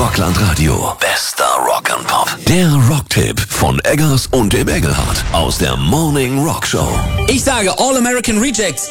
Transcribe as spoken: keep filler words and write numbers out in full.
Rockland Radio. Bester Rock'n'Pop. Der Rocktipp von Eggers und dem Engelhardt aus der Morning Rock Show. Ich sage All American Rejects.